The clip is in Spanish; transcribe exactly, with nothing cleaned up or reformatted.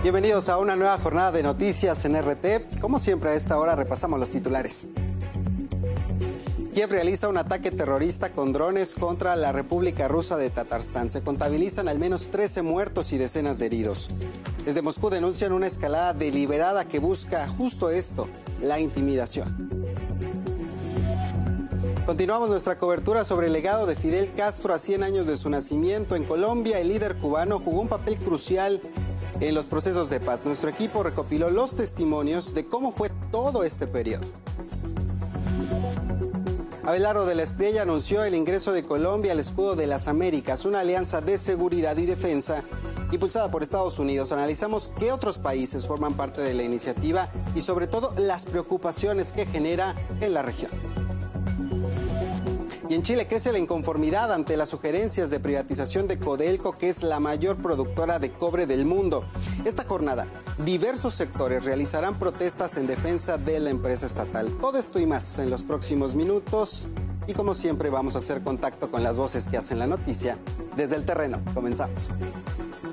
Bienvenidos a una nueva jornada de noticias en R T. Como siempre, a esta hora repasamos los titulares. Kiev realiza un ataque terrorista con drones contra la República Rusa de Tatarstán. Se contabilizan al menos trece muertos y decenas de heridos. Desde Moscú denuncian una escalada deliberada que busca justo esto, la intimidación. Continuamos nuestra cobertura sobre el legado de Fidel Castro a cien años de su nacimiento. En Colombia, el líder cubano jugó un papel crucial en los procesos de paz. Nuestro equipo recopiló los testimonios de cómo fue todo este periodo. Abelardo de la Espriella anunció el ingreso de Colombia al Escudo de las Américas, una alianza de seguridad y defensa impulsada por Estados Unidos. Analizamos qué otros países forman parte de la iniciativa y sobre todo las preocupaciones que genera en la región. Y en Chile crece la inconformidad ante las sugerencias de privatización de Codelco, que es la mayor productora de cobre del mundo. Esta jornada, diversos sectores realizarán protestas en defensa de la empresa estatal. Todo esto y más en los próximos minutos. Y como siempre, vamos a hacer contacto con las voces que hacen la noticia desde el terreno. Comenzamos.